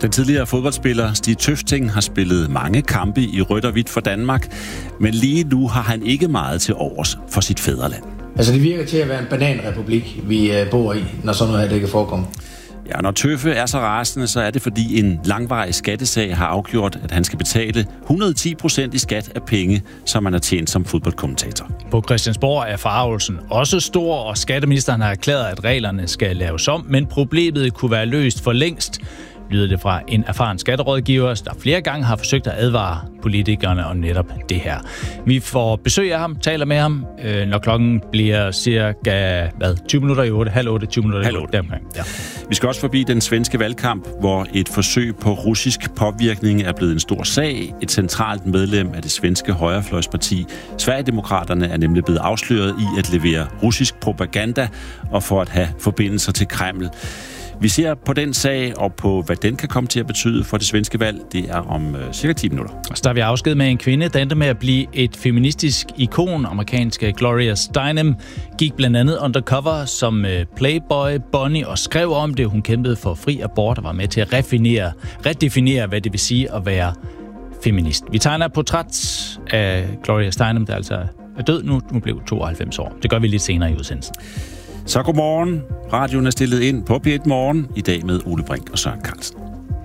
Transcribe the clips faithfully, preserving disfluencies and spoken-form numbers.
Den tidligere fodboldspiller Stig Tøfting har spillet mange kampe i rødt og hvidt for Danmark, men lige nu har han ikke meget til overs for sit fædreland. Altså det virker til at være en bananrepublik, vi bor i, når sådan noget her det kan forekomme. Ja, når Tøffe er så rasende, så er det fordi en langvarig skattesag har afgjort, at han skal betale et hundrede og ti procent i skat af penge, som han har tjent som fodboldkommentator. På Christiansborg er forargelsen også stor, og skatteministeren har erklæret, at reglerne skal laves om, men problemet kunne være løst for længst, lyder det fra en erfaren skatterådgiver, der flere gange har forsøgt at advare politikerne om netop det her. Vi får besøg af ham, taler med ham, øh, når klokken bliver cirka hvad, tyve minutter i otte, halv otte, tyve minutter i otte. Ja. Vi skal også forbi den svenske valgkamp, hvor et forsøg på russisk påvirkning er blevet en stor sag. Et centralt medlem af det svenske højrefløjsparti, Sverigedemokraterne, er nemlig blevet afsløret i at levere russisk propaganda og for at have forbindelser til Kreml. Vi ser på den sag og på, hvad den kan komme til at betyde for det svenske valg. Det er om øh, cirka ti minutter. Og så der er vi afsked med en kvinde, der endte med at blive et feministisk ikon. Amerikanske Gloria Steinem gik blandt andet undercover som øh, Playboy Bunny og skrev om det. Hun kæmpede for fri abort og var med til at refinere, redefinere, hvad det vil sige at være feminist. Vi tegner et portræt af Gloria Steinem, der altså er død nu. Hun blev tooghalvfems år. Det gør vi lidt senere i udsendelsen. Så godmorgen. Radioen er stillet ind på P et Morgen i dag med Ole Brink og Søren Carlsen.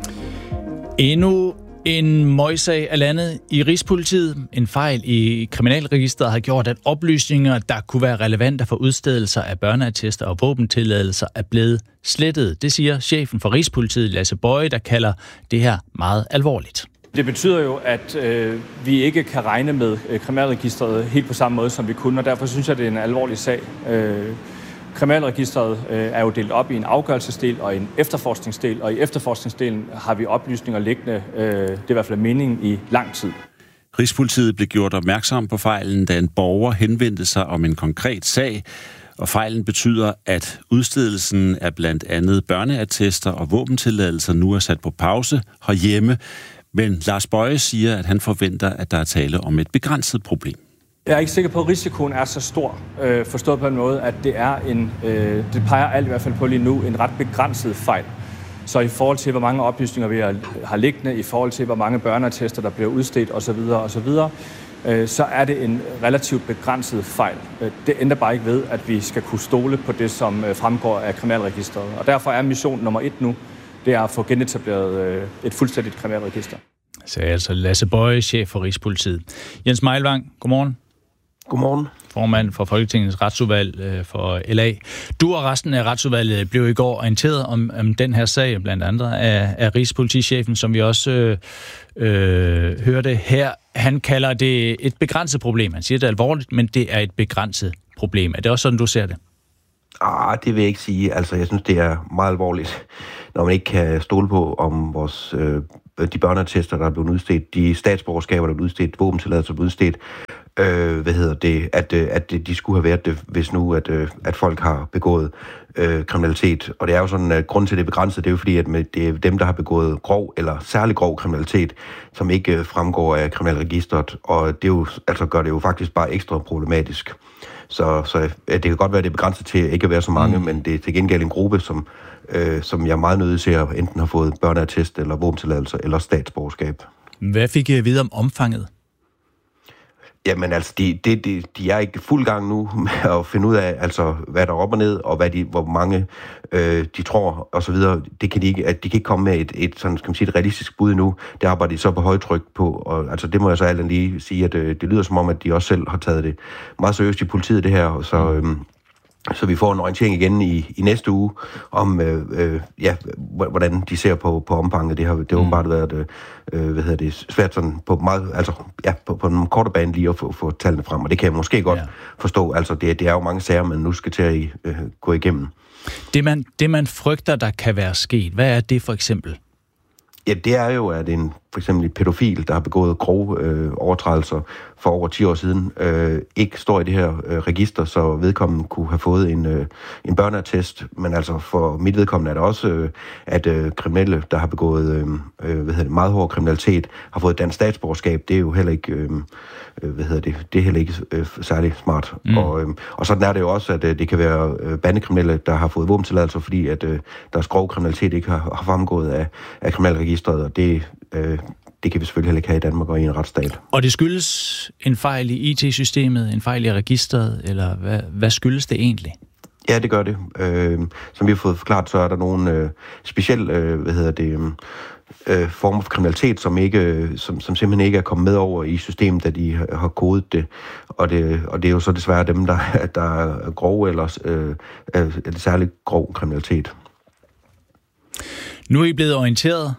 Endnu en møgsag er landet i Rigspolitiet. En fejl i kriminalregisteret har gjort, at oplysninger, der kunne være relevante for udstedelser af børneattester og våbentilladelser, er blevet slettet. Det siger chefen for Rigspolitiet, Lasse Boye, der kalder det her meget alvorligt. Det betyder jo, at øh, vi ikke kan regne med øh, kriminalregisteret helt på samme måde, som vi kunne, og derfor synes jeg, det er en alvorlig sag. Øh, Kriminalregisteret øh, er jo delt op i en afgørelsesdel og en efterforskningsdel, og i efterforskningsdelen har vi oplysninger liggende, øh, det er i hvert fald meningen, i lang tid. Rigspolitiet blev gjort opmærksom på fejlen, da en borger henvendte sig om en konkret sag, og fejlen betyder, at udstedelsen af blandt andet børneattester og våbentilladelser nu er sat på pause herhjemme, men Lars Boye siger, at han forventer, at der er tale om et begrænset problem. Jeg er ikke sikker på, at risikoen er så stor, øh, forstået på en måde, at det er en, øh, det peger alt i hvert fald på lige nu, en ret begrænset fejl. Så i forhold til, hvor mange oplysninger vi har liggende, i forhold til, hvor mange børneattester, der bliver udstedt osv., osv., øh, så er det en relativt begrænset fejl. Det ændrer bare ikke ved, at vi skal kunne stole på det, som fremgår af kriminalregisteret. Og derfor er mission nummer et nu, det er at få genetableret øh, et fuldstændigt kriminalregister. Så altså Lasse Boye, chef for Rigspolitiet. Jens Meilvang, godmorgen. Godmorgen. Formand for Folketingets retsudvalg øh, for L A. Du og resten af retsudvalget blev i går orienteret om, om den her sag, blandt andet af, af Rigspolitichefen, som vi også øh, øh, hørte her. Han kalder det et begrænset problem. Han siger, det er alvorligt, men det er et begrænset problem. Er det også sådan, du ser det? Ah, det vil jeg ikke sige. Altså, jeg synes, det er meget alvorligt, når man ikke kan stole på, om vores, øh, de børneattester, der er blevet udstedt, de statsborgerskaber, der er blevet udstedt, våbentilladelser, der er blevet udstedt, øh, hvad hedder det, at, at de skulle have været det, hvis nu, at, at folk har begået øh, kriminalitet. Og det er jo sådan, at grund til det begrænset, det er jo fordi, at med, det er dem, der har begået grov eller særlig grov kriminalitet, som ikke fremgår af kriminalregisteret, og det er jo, altså gør det jo faktisk bare ekstra problematisk. Så, så det kan godt være, at det er begrænset til ikke at være så mange, mm. men det er til gengæld en gruppe, som, øh, som jeg meget nødig ser, enten har fået børneattest eller våbentilladelse eller statsborgerskab. Hvad fik I at vide om omfanget? Jamen altså, de, de, de, de er ikke fuld gang nu med at finde ud af, altså, hvad der er op og ned, og hvad de, hvor mange øh, de tror, og så videre. Det kan de ikke, at de kan ikke komme med et, et, sådan, skal man sige, et realistisk bud nu. Det arbejder de så på højtryk på, og altså, det må jeg så alt lige sige, at øh, det lyder som om, at de også selv har taget det meget seriøst i politiet, det her, så... Øh, Så vi får en orientering igen i, i næste uge om, øh, øh, ja, hvordan de ser på, på omfanget. Det har det har mm. åbenbart været øh, hvad hedder det, svært sådan på meget, altså ja, på, på en korte bane lige at få, få tallene frem, og det kan jeg måske godt ja. forstå. Altså det, det er jo mange sager, man nu skal til at øh, gå igennem. Det man, det man frygter, der kan være sket, hvad er det for eksempel? Ja, det er jo, at en for eksempel en pædofil, der har begået grove øh, overtrædelser for over ti år siden, øh, ikke står i det her øh, register, så vedkommende kunne have fået en, øh, en børneattest. Men altså for mit vedkommende er det også, øh, at øh, kriminelle, der har begået øh, øh, hvad hedder det, meget hård kriminalitet, har fået dansk statsborgerskab. Det er jo heller ikke, øh, hvad hedder det, det er heller ikke øh, særlig smart. Mm. Og, øh, og sådan er det jo også, at øh, det kan være øh, bandekriminelle, der har fået våbentilladelser, fordi at øh, deres grov kriminalitet ikke har, har fremgået af, af kriminalregistret, og det øh, det kan vi selvfølgelig heller ikke have i Danmark og i en retsstat. Og det skyldes en fejl i I T-systemet, en fejl i registret, eller hvad, hvad skyldes det egentlig? Ja, det gør det. Øh, som vi har fået forklaret, så er der nogle øh, specielle, øh, hvad hedder det, øh, former for kriminalitet, som, ikke, som, som simpelthen ikke er kommet med over i systemet, da de har kodet det. Og det, og det er jo så desværre dem, der, der er grove eller øh, er det særligt grov kriminalitet. Nu er I blevet orienteret,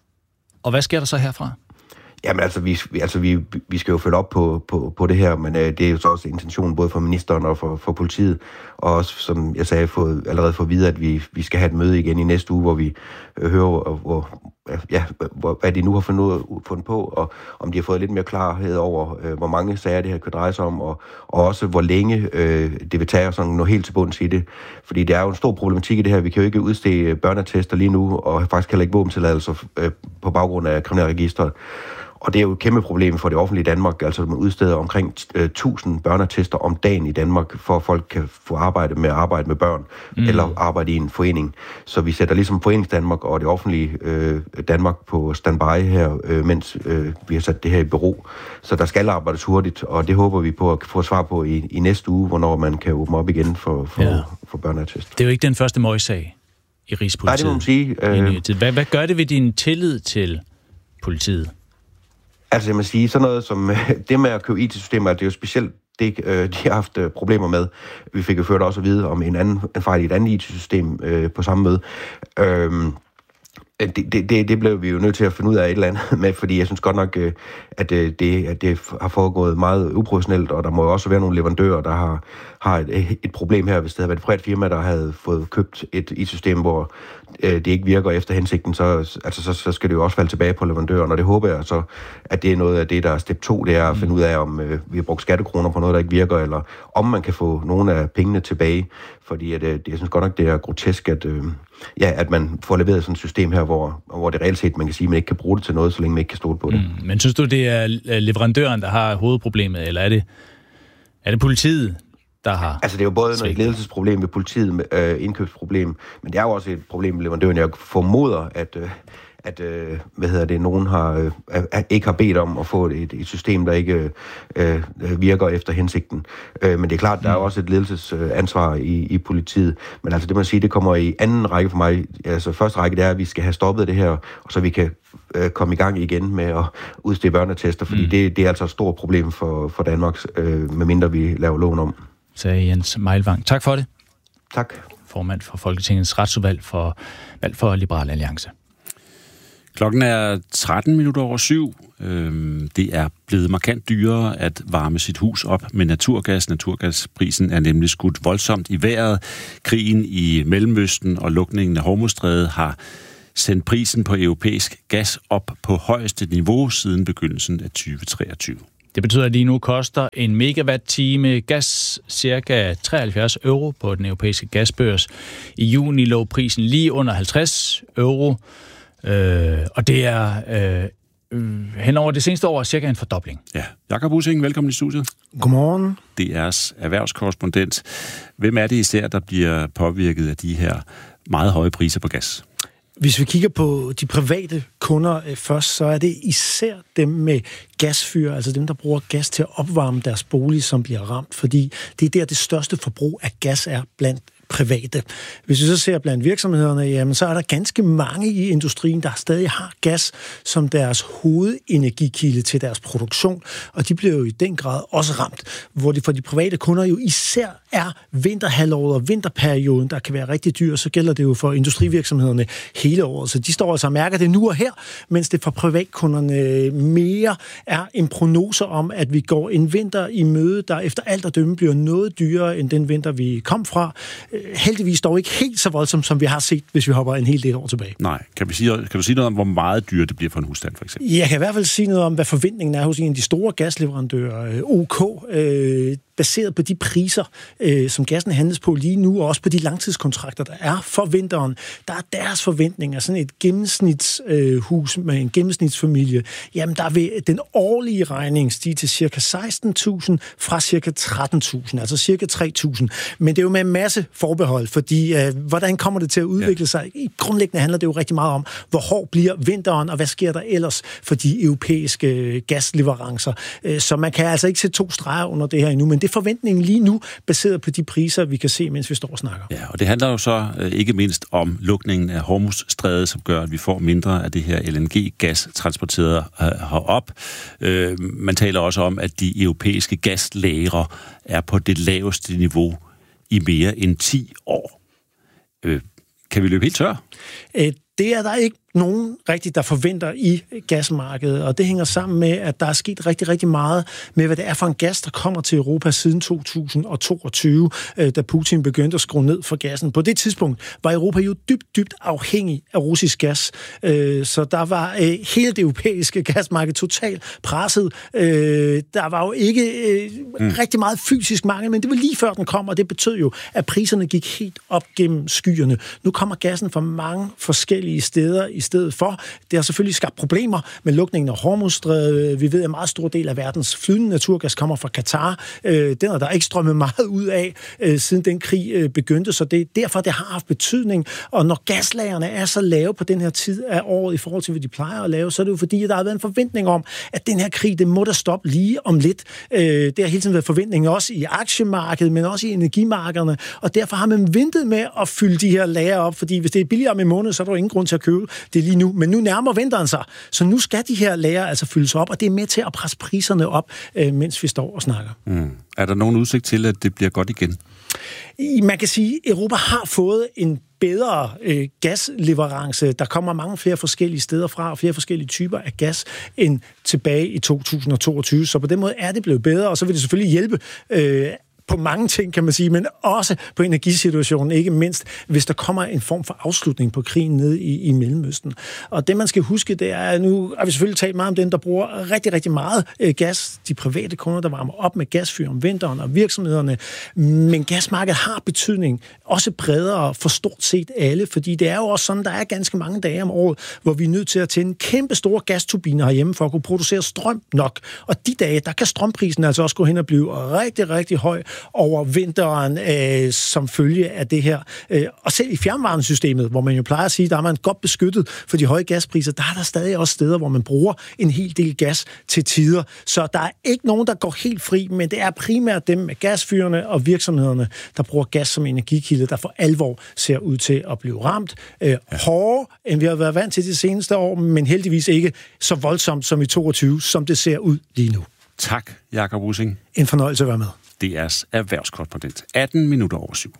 og hvad sker der så herfra? Jamen altså, vi, altså vi, vi skal jo følge op på, på, på det her, men øh, det er jo så også intentionen både for ministeren og for, for politiet, og også, som jeg sagde, få, allerede få at vide, at vi, vi skal have et møde igen i næste uge, hvor vi øh, hører, hvor, ja, hvor, hvad de nu har fundet, fundet på, og om de har fået lidt mere klarhed over, øh, hvor mange sager det her kan dreje sig om, og, og også hvor længe øh, det vil tage os at nå helt til bunds i det. Fordi det er jo en stor problematik i det her. Vi kan jo ikke udstede børneattester lige nu, og faktisk heller ikke våbentilladelser øh, på baggrund af kriminalregistret. Og det er jo et kæmpe problem for det offentlige Danmark. Altså, man udsteder omkring tusind børneattester om dagen i Danmark, for at folk kan få arbejde med at arbejde med børn, mm. eller arbejde i en forening. Så vi sætter ligesom Forenings Danmark og det offentlige øh, Danmark på standby her, øh, mens øh, vi har sat det her i bero. Så der skal arbejdes hurtigt, og det håber vi på at få svar på i, i næste uge, hvornår man kan åbne op igen for, for, ja. for børneattester. Det er jo ikke den første møgssag i Rigspolitiet. Nej, det må man sige. Øh... Hvad, hvad gør det ved din tillid til politiet? Altså, jeg må sige, sådan noget som det med at købe I T-systemer, det er jo specielt det, øh, de har haft øh, problemer med. Vi fik jo ført også at vide om en anden en fejl i et andet I T-system øh, på samme møde. Øhm, det, det, det blev vi jo nødt til at finde ud af et eller andet med, fordi jeg synes godt nok, øh, at, øh, det, at det har foregået meget uprofessionelt, og der må jo også være nogle leverandører, der har, har et, et problem her. Hvis det havde været et privat firma, der havde fået købt et I T-system, hvor øh, det ikke virker efter hensigten, så, altså, så, så skal det jo også falde tilbage på leverandøren, og det håber jeg så, at det er noget af det, der er step to, det er at finde ud af, om øh, vi har brugt skattekroner på noget, der ikke virker, eller om man kan få nogle af pengene tilbage, fordi at, øh, jeg synes godt nok, det er grotesk, at, øh, ja, at man får leveret sådan et system her, hvor, hvor det reelt set, man kan sige, at man ikke kan bruge det til noget, så længe man ikke kan stole på det. Mm, men synes du, det er leverandøren, der har hovedproblemet, eller er det, er det politiet, der har... Altså, det er jo både noget ledelsesproblem ved politiet, øh, indkøbsproblem, men det er jo også et problem med leverandøren. Jeg formoder, at, øh, at øh, hvad hedder det, nogen har, øh, ikke har bedt om at få et, et system, der ikke øh, virker efter hensigten. Øh, men det er klart, der er også et ledelsesansvar i, i politiet. Men altså, det man siger, det kommer i anden række for mig. Altså, første række, det er, at vi skal have stoppet det her, og så vi kan øh, komme i gang igen med at udstede børneattester, fordi mm. det, det er altså et stort problem for, for Danmark, øh, medmindre vi laver loven om. Sagde Jens Meilvang. Tak for det. Tak. Formand for Folketingets retsudvalg for valg for Liberal Alliance. Klokken er tretten minutter over syv. Det er blevet markant dyrere at varme sit hus op med naturgas. Naturgasprisen er nemlig skudt voldsomt i vejret. Krigen i Mellemøsten og lukningen af Hormuzstrædet har sendt prisen på europæisk gas op på højeste niveau siden begyndelsen af tyve treogtyve. Det betyder, at lige nu koster en megawatt-time gas ca. treoghalvfjerds euro på den europæiske gasbørs. I juni lå prisen lige under halvtreds euro, øh, og det er øh, hen over det seneste år cirka en fordobling. Ja. Jakob Ussing, velkommen i studiet. Godmorgen. D R's erhvervskorrespondent. Hvem er det især, der bliver påvirket af de her meget høje priser på gas? Hvis vi kigger på de private kunder øh, først, så er det især dem med gasfyr, altså dem, der bruger gas til at opvarme deres bolig, som bliver ramt, fordi det er der, det største forbrug af gas er blandt private. Hvis vi så ser blandt virksomhederne, jamen, så er der ganske mange i industrien, der stadig har gas som deres hovedenergikilde til deres produktion, og de bliver jo i den grad også ramt, hvor det for de private kunder jo især er vinterhalvåret og vinterperioden, der kan være rigtig dyr, så gælder det jo for industrivirksomhederne hele året. Så de står altså og mærker det nu og her, mens det for privatkunderne mere er en prognose om, at vi går en vinter i møde, der efter alt at dømme bliver noget dyrere end den vinter, vi kom fra. heldigvis dog ikke helt så voldsomt, som vi har set, hvis vi hopper en hel del år tilbage. Nej. Kan, vi sige, kan du sige noget om, hvor meget dyre det bliver for en husstand, for eksempel? Jeg kan i hvert fald sige noget om, hvad forventningen er hos en af de store gasleverandører, O K, øh, baseret på de priser, øh, som gassen handles på lige nu, og også på de langtidskontrakter, der er for vinteren. Der er deres forventninger. Sådan et gennemsnitshus øh, med en gennemsnitsfamilie, jamen der vil den årlige regning stige til cirka seksten tusind fra cirka tretten tusind, altså cirka tre tusind. Men det er jo med en masse forbehold, fordi øh, hvordan kommer det til at udvikle ja. sig? I grundlæggende handler det jo rigtig meget om, hvor hård bliver vinteren, og hvad sker der ellers for de europæiske gasleverancer. Øh, så man kan altså ikke sætte to streger under det her endnu, men det er forventningen lige nu, baseret på de priser, vi kan se, mens vi står og snakker. Ja, og det handler jo så øh, ikke mindst om lukningen af Hormuzstrædet, som gør, at vi får mindre af det her L N G-gas transporteret øh, herop. Øh, man taler også om, at de europæiske gaslagre er på det laveste niveau i mere end ti år. Øh, kan vi løbe helt tør? Øh, det er der ikke nogen rigtigt, der forventer i gasmarkedet, og det hænger sammen med, at der er sket rigtig, rigtig meget med, hvad det er for en gas, der kommer til Europa siden to tusind toogtyve, da Putin begyndte at skrue ned for gassen. På det tidspunkt var Europa jo dybt, dybt afhængig af russisk gas, så der var hele det europæiske gasmarked totalt presset. Der var jo ikke mm. rigtig meget fysisk mangel, men det var lige før den kom, og det betød jo, at priserne gik helt op gennem skyerne. Nu kommer gassen fra mange forskellige steder i stedet for. Det har selvfølgelig skabt problemer med lukningen af Hormuzstrædet. Vi ved, at en meget stor del af verdens flydende naturgas kommer fra Katar. Den er der ikke strømmet meget ud af, siden den krig begyndte, så det er derfor, det har haft betydning. Og når gaslagerne er så lave på den her tid af året i forhold til, hvad de plejer at lave, så er det jo fordi, at der har været en forventning om, at den her krig, det må da stoppe lige om lidt. Det har hele tiden været forventning også i aktiemarkedet, men også i energimarkederne, og derfor har man ventet med at fylde de her lager op, fordi hvis det er billigere om en måned, så er der jo ingen grund til at købe det lige nu. Men nu nærmer vinteren sig, så nu skal de her lager altså fyldes op, og det er med til at presse priserne op, mens vi står og snakker. Mm. Er der nogen udsigt til, at det bliver godt igen? Man kan sige, at Europa har fået en bedre øh, gasleverance. Der kommer mange flere forskellige steder fra, og flere forskellige typer af gas, end tilbage i to tusind toogtyve. Så på den måde er det blevet bedre, og så vil det selvfølgelig hjælpe øh, på mange ting, kan man sige, men også på energisituationen, ikke mindst, hvis der kommer en form for afslutning på krigen nede i, i Mellemøsten. Og det, man skal huske, det er, at nu har vi selvfølgelig talt meget om dem, der bruger rigtig, rigtig meget øh, gas. De private kunder, der varmer op med gasfyr om vinteren, og virksomhederne. Men gasmarkedet har betydning, også bredere for stort set alle, fordi det er jo også sådan, der er ganske mange dage om året, hvor vi er nødt til at tænde kæmpe store gasturbiner herhjemme for at kunne producere strøm nok. Og de dage, der kan strømprisen altså også gå hen og blive rigtig, rigtig høj over vinteren øh, som følge af det her. Øh, og selv i fjernvarmesystemet, hvor man jo plejer at sige, der er man godt beskyttet for de høje gaspriser, der er der stadig også steder, hvor man bruger en hel del gas til tider. Så der er ikke nogen, der går helt fri, men det er primært dem med gasfyrene og virksomhederne, der bruger gas som energikilde, der for alvor ser ud til at blive ramt. Øh, hårdere, end vi har været vant til de seneste år, men heldigvis ikke så voldsomt som i toogtyve, som det ser ud lige nu. Tak, Jakob Ussing. En fornøjelse at være med. D R's erhvervskorrespondent. atten minutter over syv.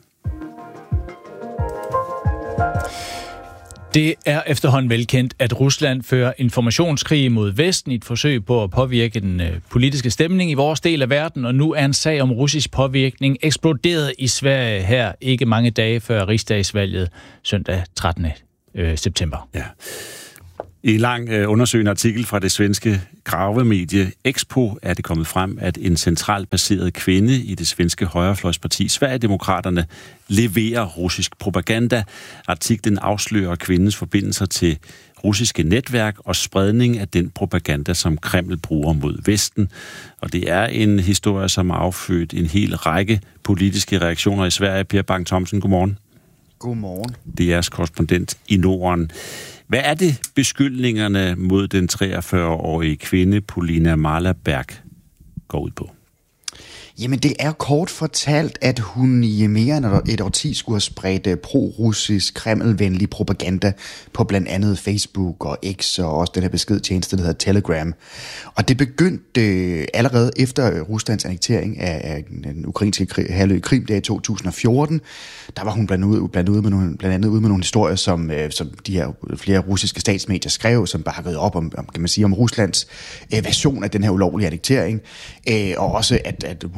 Det er efterhånden velkendt, at Rusland fører informationskrig mod Vesten i et forsøg på at påvirke den politiske stemning i vores del af verden, og nu er en sag om russisk påvirkning eksploderet i Sverige her ikke mange dage før rigsdagsvalget søndag trettende september. Ja. I en lang øh, undersøgende artikel fra det svenske gravemedie Expo er det kommet frem, at en centralt baseret kvinde i det svenske højrefløjsparti Sverigedemokraterne leverer russisk propaganda. Artiklen afslører kvindens forbindelser til russiske netværk og spredning af den propaganda, som Kreml bruger mod Vesten. Og det er en historie, som har affødt en hel række politiske reaktioner i Sverige. Per Bang-Thomsen, godmorgen. Godmorgen. Det er jeres korrespondent i Norden. Hvad er det, beskyldningerne mod den treogfyrre-årige kvinde, Polina Malaberg, går ud på? Jamen, det er kort fortalt, at hun i mere end et årti skulle have spredt pro-russisk, kremlvenlig propaganda på blandt andet Facebook og X og også den her beskedtjeneste, der hedder Telegram. Og det begyndte allerede efter Ruslands annektering af den ukrainske halvø Krim der i to tusind og fjorten. Der var hun blandt, ud, blandt, ud med nogle, blandt andet ude med nogle historier, som, som de her flere russiske statsmedier skrev, som bakkede op om, kan man sige, om Ruslands version af den her ulovlige annektering. Og også, at, at hun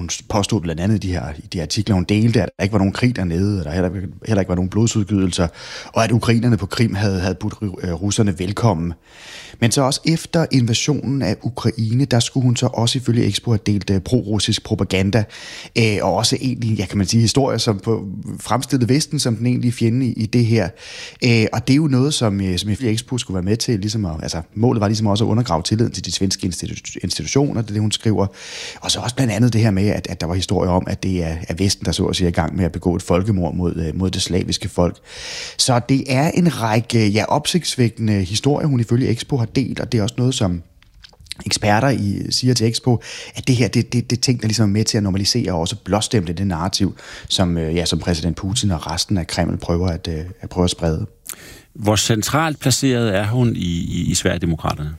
hun påstod blandt andet i de her, i de her artikler, hun delte, at der ikke var nogen krig dernede, og der heller, heller ikke var nogen blodsudgydelser, og at ukrainerne på Krim havde, havde budt russerne velkommen. Men så også efter invasionen af Ukraine, der skulle hun så også ifølge Expo have delt uh, pro-russisk propaganda, uh, og også egentlig, ja, kan man sige, historier, som på fremstillet Vesten som den egentlige fjende i, i det her. Uh, og det er jo noget, som, uh, som ifølge Expo skulle være med til, ligesom at, altså målet var ligesom også at undergrave tilliden til de svenske institu- institutioner, det er det, hun skriver. Og så også blandt andet det her med, at, at der var historier om, at det er, er Vesten, der så at sige er i gang med at begå et folkemord mod, uh, mod det slaviske folk. Så det er en række, ja, opsigtsvækkende historier, hun ifølge Expo har delt, og det er også noget, som eksperter i, siger til Expo, at det her, det, det, det ting, der ligesom er med til at normalisere og også blåstemple det narrativ, som, ja, som præsident Putin og resten af Kreml prøver at, at, prøve at sprede. Hvor centralt placeret er hun i, i, i Sverigedemokraterne?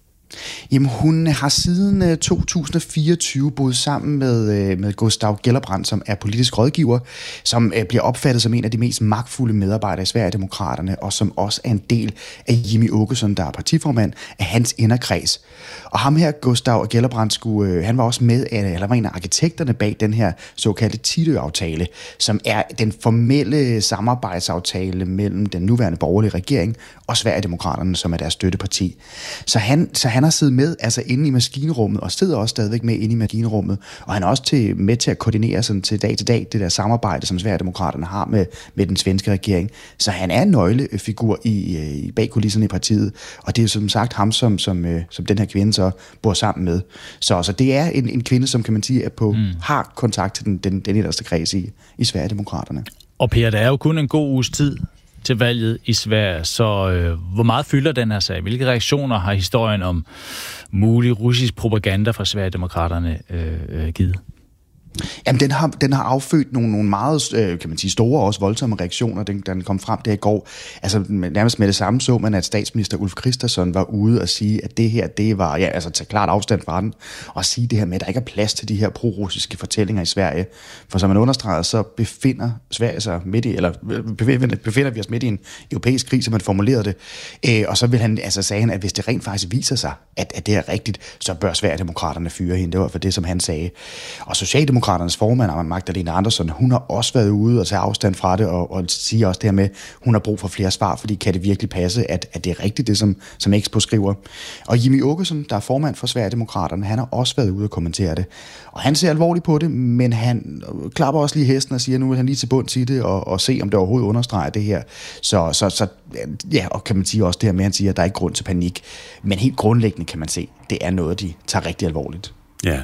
Jamen, hun har siden to tusind og fireogtyve boet sammen med, med Gustav Gellerbrand, som er politisk rådgiver, som bliver opfattet som en af de mest magtfulde medarbejdere i Sverigedemokraterne, og som også er en del af Jimmie Åkesson, der er partiformand af hans inderkreds. Og ham her, Gustav Gellerbrand, skulle, han var også med, eller var en af arkitekterne bag den her såkaldte Tidø-aftale, som er den formelle samarbejdsaftale mellem den nuværende borgerlige regering og Sverigedemokraterne, som er deres støtteparti. Så han, så han har siddet med altså inde i maskinrummet, og sidder også stadigvæk med inde i maskinrummet, og han er også til, med til at koordinere sådan til dag til dag det der samarbejde, som Sverigedemokraterne har med, med den svenske regering. Så han er en nøglefigur i, i bag kulisserne i partiet, og det er som sagt ham, som, som, som den her kvinde så bor sammen med. Så, så det er en, en kvinde, som kan man sige, er på, mm. har kontakt til den, den, den inderste kreds i, i Sverigedemokraterne. Og Per, der er jo kun en god uges tid til valget i Sverige, så øh, hvor meget fylder den her sag? Hvilke reaktioner har historien om mulig russisk propaganda fra Sverigedemokraterne øh, øh, givet? Jamen, den har, den har affødt nogle, nogle meget, øh, kan man sige, store og også voldsomme reaktioner, den, den kom frem der i går. Altså, nærmest med det samme så man, at statsminister Ulf Kristersson var ude og sige, at det her, det var, ja, altså tage klart afstand fra den, og sige det her med, at der ikke er plads til de her pro-russiske fortællinger i Sverige. For som man understreger, så befinder Sverige sig midt i, eller befinder, befinder vi os midt i en europæisk krig, som man formulerede det. Øh, og så vil han, altså sagde han, at hvis det rent faktisk viser sig, at, at det er rigtigt, så bør Sverigedemokraterne fyre hende. Det var for det, som han sagde. Og Socialdemokraterne Demokraternes formand, Magdalena Andersson, hun har også været ude og tage afstand fra det, og, og siger også det her med, hun har brug for flere svar, fordi kan det virkelig passe, at, at det er rigtigt, det som, som Expo skriver. Og Jimmie Åkesson, der er formand for Sverigedemokraterne, han har også været ude og kommentere det. Og han ser alvorligt på det, men han klapper også lige hesten og siger, nu vil han lige til bunds i det, og, og se, om det overhovedet understreger det her. Så, så, så ja, og kan man sige også det her med, at han siger, at der er ikke grund til panik. Men helt grundlæggende kan man se, det er noget, de tager rigtig alvorligt. Ja.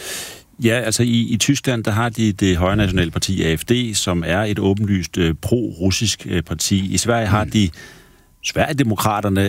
Ja, altså i, i Tyskland, der har de det højre nationale parti A F D, som er et åbenlyst øh, pro-russisk øh, parti. I Sverige har de Sverigedemokraterne.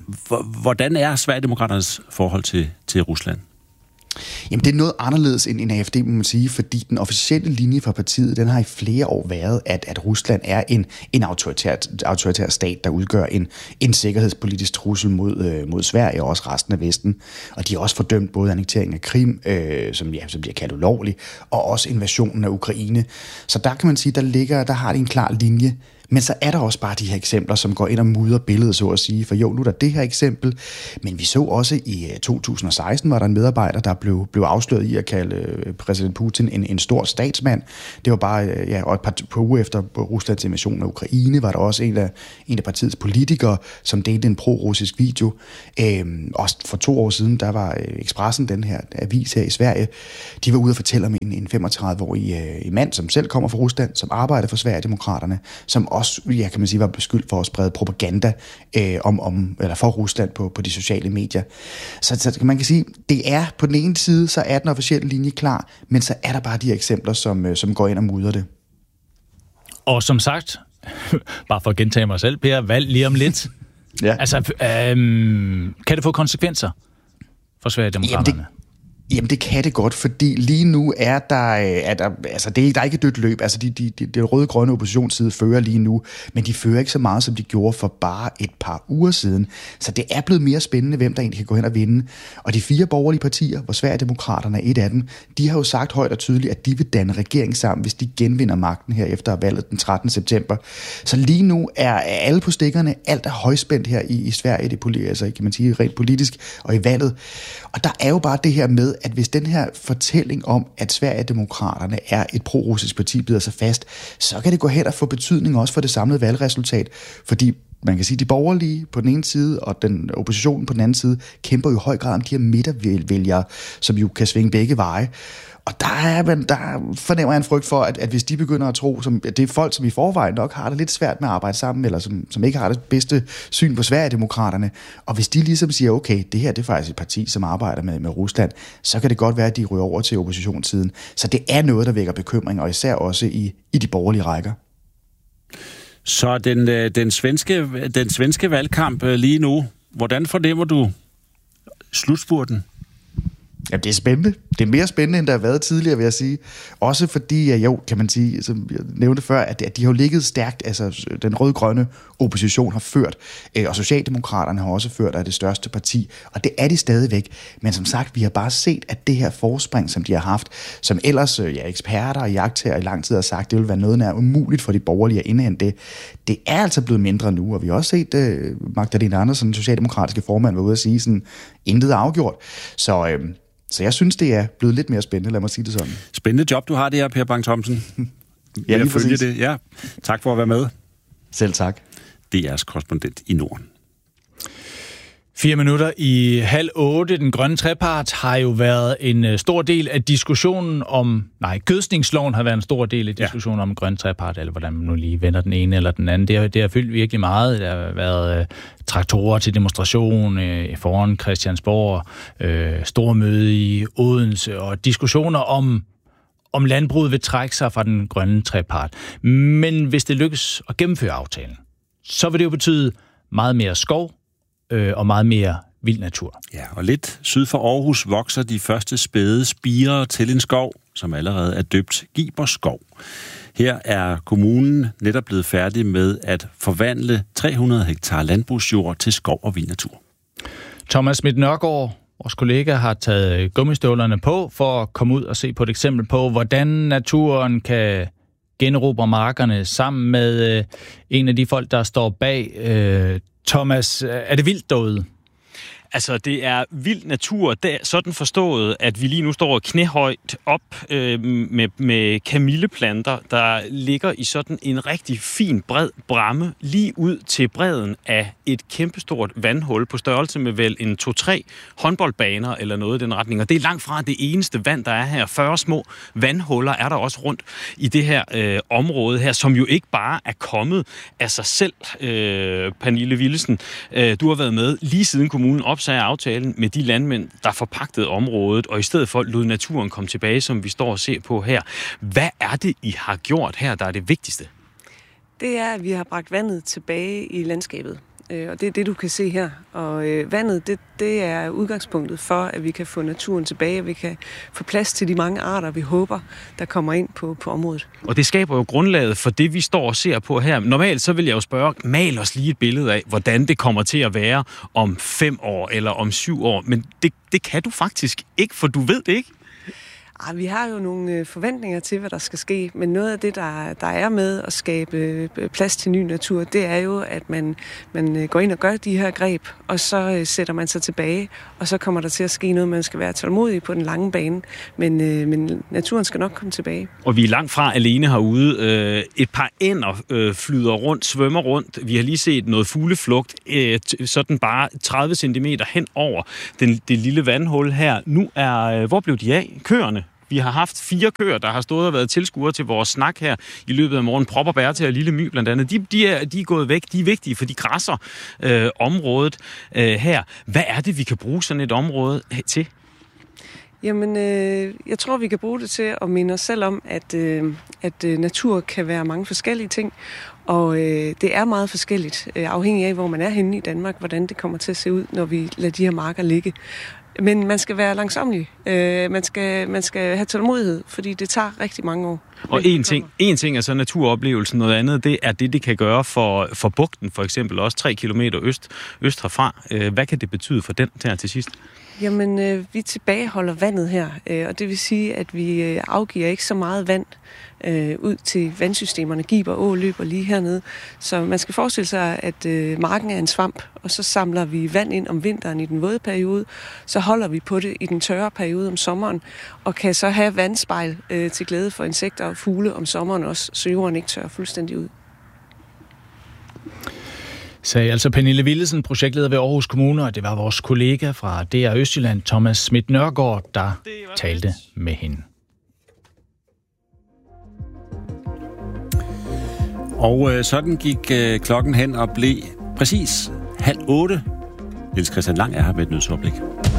Hvordan er Sverigedemokraternes forhold til, til Rusland? Jamen, det er noget anderledes end en A F D, må man sige, fordi den officielle linje fra partiet, den har i flere år været, at, at Rusland er en, en autoritær, autoritær stat, der udgør en, en sikkerhedspolitisk trussel mod, øh, mod Sverige og også resten af Vesten. Og de har også fordømt både annekteringen af Krim, øh, som, ja, som bliver kaldt ulovlig, og også invasionen af Ukraine. Så der kan man sige, der ligger, der har de en klar linje. Men så er der også bare de her eksempler, som går ind og mudrer billedet, så at sige. For jo, nu er der det her eksempel, men vi så også i to tusind og seksten, var der en medarbejder, der blev, blev afsløret i at kalde præsident Putin en, en stor statsmand. Det var bare, ja, og et par, par uger efter Ruslands invasion af Ukraine, var der også en af, en af partiets politikere, som delte en pro-russisk video. Øhm, også for to år siden, der var Expressen, den her avis her i Sverige, de var ude og fortælle om en, en femogtredive-årig øh, mand, som selv kommer fra Rusland, som arbejder for Sverigedemokraterne, som også, ja, kan man sige, var beskyldt for at sprede propaganda øh, om, om, eller for Rusland på, på de sociale medier. Så, så man kan sige, det er på den ene side, så er den officielle linje klar, men så er der bare de eksempler, som, som går ind og mudrer det. Og som sagt, bare for at gentage mig selv, Per, valg lige om lidt. Ja. Altså, øhm, kan det få konsekvenser for Sverigedemokraterne? Jamen, det kan det godt, fordi lige nu er der, er der altså det er, der er ikke et dødt løb. Altså, de, de, de, de røde-grønne oppositionsside fører lige nu, men de fører ikke så meget, som de gjorde for bare et par uger siden. Så det er blevet mere spændende, hvem der egentlig kan gå hen og vinde. Og de fire borgerlige partier, hvor Sverigedemokraterne er et af dem, de har jo sagt højt og tydeligt, at de vil danne regering sammen, hvis de genvinder magten her efter valget den trettende september. Så lige nu er alle på stikkerne, alt er højspændt her i, i Sverige, det, altså, kan man sige, rent politisk og i valget. Og der er jo bare det her med, at hvis den her fortælling om, at Sverigedemokraterne er et pro-russisk parti, bider sig fast, så kan det gå hen og få betydning også for det samlede valgresultat, fordi man kan sige, at de borgerlige på den ene side og den oppositionen på den anden side kæmper i høj grad om de her midtervælgere, som jo kan svinge begge veje. Og der, er, man, der fornemmer jeg en frygt for, at, at hvis de begynder at tro, som, at det er folk, som i forvejen nok har det lidt svært med at arbejde sammen, eller som, som ikke har det bedste syn på Sverigedemokraterne, og hvis de ligesom siger, okay, det her det er faktisk et parti, som arbejder med, med Rusland, så kan det godt være, at de ryger over til oppositionssiden. Så det er noget, der vækker bekymring, og især også i, i de borgerlige rækker. Så den, den, svenske, den svenske valgkamp lige nu, hvordan fornemmer du slutspurten? Jamen, det er spændende. Det er mere spændende, end der har været tidligere, vil jeg sige. Også fordi, jo, kan man sige, som jeg nævnte før, at de har jo ligget stærkt, altså den rød-grønne opposition har ført, og Socialdemokraterne har også ført, af det største parti, og det er de stadigvæk. Men som sagt, vi har bare set, at det her forspring, som de har haft, som ellers ja, eksperter og jagttager i lang tid har sagt, det vil være noget nær umuligt for de borgerlige at indhente det. Det er altså blevet mindre nu, og vi har også set uh, Magdalena Andersen, den socialdemokratiske formand, var ude at sige sådan, intet er afgjort. Så øh, Så jeg synes, det er blevet lidt mere spændende, lad mig sige det sådan. Spændende job, du har det her, Per Bang-Thomsen. Ja, lige præcis. Det. Ja. Tak for at være med. Selv tak. D R's korrespondent i Norden. Fire minutter i halv otte. Den grønne trepart har jo været en stor del af diskussionen om... Nej, gødsningsloven har været en stor del af diskussionen ja. om grønne trepart, eller hvordan man nu lige vender den ene eller den anden. Det har, det har fyldt virkelig meget. Der har været øh, traktorer til demonstration øh, foran Christiansborg, øh, store møde i Odense, og diskussioner om, om landbruget vil trække sig fra den grønne trepart. Men hvis det lykkes at gennemføre aftalen, så vil det jo betyde meget mere skov, og meget mere vild natur. Ja, og lidt syd for Aarhus vokser de første spæde spirer til en skov, som allerede er døbt Gibers Skov. Her er kommunen netop blevet færdig med at forvandle tre hundrede hektar landbrugsjord til skov og vild natur. Thomas Schmidt Nørgaard, vores kollega, har taget gummistøvlerne på for at komme ud og se på et eksempel på, hvordan naturen kan generobre markerne sammen med øh, en af de folk, der står bag. Øh, Thomas, er det vildt derude? Altså, det er vild natur, der, sådan forstået, at vi lige nu står knæhøjt op øh, med, med kamilleplanter, der ligger i sådan en rigtig fin, bred bramme, lige ud til bredden af et kæmpestort vandhul på størrelse med vel en to-tre håndboldbaner eller noget i den retning. Og det er langt fra det eneste vand, der er her. fyrre små vandhuller er der også rundt i det her øh, område her, som jo ikke bare er kommet af sig selv, øh, Pernille Willesen. Øh, du har været med lige siden kommunen op opsagde aftalen med de landmænd, der forpagtede området, og i stedet for lod naturen komme tilbage, som vi står og ser på her. Hvad er det, I har gjort her, der er det vigtigste? Det er, at vi har bragt vandet tilbage i landskabet. Og det er det, du kan se her. Og øh, vandet, det, det er udgangspunktet for, at vi kan få naturen tilbage, og vi kan få plads til de mange arter, vi håber, der kommer ind på, på området. Og det skaber jo grundlaget for det, vi står og ser på her. Normalt så vil jeg jo spørge, mal os lige et billede af, hvordan det kommer til at være om fem år eller om syv år. Men det, det kan du faktisk ikke, for du ved det ikke. Vi har jo nogle forventninger til, hvad der skal ske, men noget af det, der, der er med at skabe plads til ny natur, det er jo, at man, man går ind og gør de her greb, og så sætter man sig tilbage, og så kommer der til at ske noget, man skal være tålmodig på den lange bane, men, men naturen skal nok komme tilbage. Og vi er langt fra alene herude. Et par ænder flyder rundt, svømmer rundt. Vi har lige set noget fugleflugt, sådan bare tredive centimeter hen over den, det lille vandhul her. Nu er, hvor blev de af? Køerne. Vi har haft fire køer, der har stået og været tilskuere til vores snak her i løbet af morgen. Prop og Bær til og Lille My blandt andet. De, de, er, de er gået væk. De er vigtige, for de græsser øh, området øh, her. Hvad er det, vi kan bruge sådan et område til? Jamen, øh, jeg tror, vi kan bruge det til at minde os selv om, at, øh, at øh, natur kan være mange forskellige ting. Og øh, det er meget forskelligt, øh, afhængig af, hvor man er henne i Danmark, hvordan det kommer til at se ud, når vi lader de her marker ligge. Men man skal være langsomlig. Øh, man, skal, man skal have tålmodighed, fordi det tager rigtig mange år. Og en ting, en ting er så naturoplevelsen, noget andet, det er det, det kan gøre for, for bugten, for eksempel også tre kilometer øst, øst herfra. Øh, hvad kan det betyde for den her til sidst? Jamen, øh, vi tilbageholder vandet her, øh, og det vil sige, at vi øh, afgiver ikke så meget vand øh, ud til vandsystemerne. Giber Å løber lige hernede. Så man skal forestille sig, at øh, marken er en svamp, og så samler vi vand ind om vinteren i den våde periode, så holder vi på det i den tørre periode om sommeren, og kan så have vandspejl øh, til glæde for insekter og fugle om sommeren også, så jorden ikke tørrer fuldstændig ud. Sagde altså Pernille Willesen, projektleder ved Aarhus Kommune, og det var vores kollega fra D R Østjylland, Thomas Schmidt Nørgaard, der talte med hende. Og øh, sådan gik øh, klokken hen og blev præcis halv otte. Niels Christian Lang er her med et nyhedsoverblik.